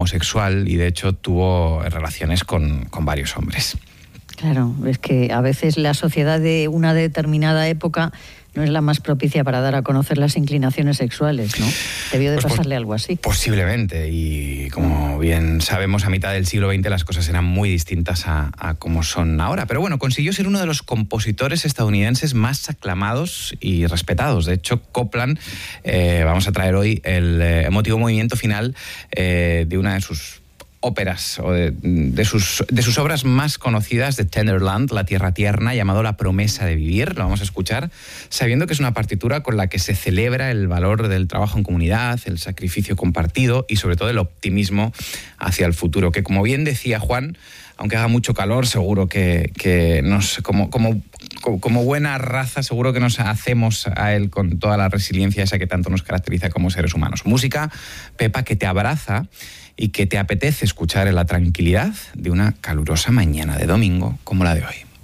homosexual y de hecho tuvo relaciones con varios hombres. Claro, es que a veces la sociedad de una determinada época no es la más propicia para dar a conocer las inclinaciones sexuales, ¿no? Debió de pasarle algo así. Posiblemente, y como bien sabemos, a mitad del siglo XX las cosas eran muy distintas a como son ahora. Pero bueno, consiguió ser uno de los compositores estadounidenses más aclamados y respetados. De hecho, Copland, vamos a traer hoy el emotivo movimiento final de una de sus óperas o de sus obras más conocidas, de Tenderland, La Tierra Tierna, llamado La Promesa de Vivir. Lo vamos a escuchar sabiendo que es una partitura con la que se celebra el valor del trabajo en comunidad, el sacrificio compartido y sobre todo el optimismo hacia el futuro, que como bien decía Juan, aunque haga mucho calor, seguro que nos, como buena raza, seguro que nos hacemos a él con toda la resiliencia esa que tanto nos caracteriza como seres humanos. Música, Pepa, que te abraza y que te apetece escuchar en la tranquilidad de una calurosa mañana de domingo como la de hoy.